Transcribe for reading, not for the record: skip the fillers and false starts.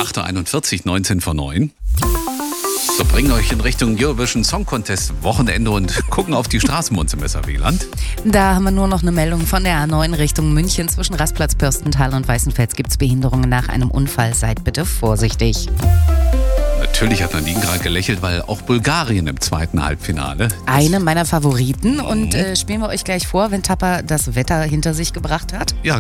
8.41 Uhr, 19 vor 9. So, bringen euch in Richtung Eurovision Song Contest Wochenende und gucken auf die Straßen bei uns im SRW-Land. Da haben wir nur noch eine Meldung von der A9 Richtung München. Zwischen Rastplatz, Pürstental und Weißenfels gibt es Behinderungen nach einem Unfall. Seid bitte vorsichtig. Natürlich hat Nadine gerade gelächelt, weil auch Bulgarien im zweiten Halbfinale. Eine meiner Favoriten und spielen wir euch gleich vor, wenn Tapper das Wetter hinter sich gebracht hat. Ja,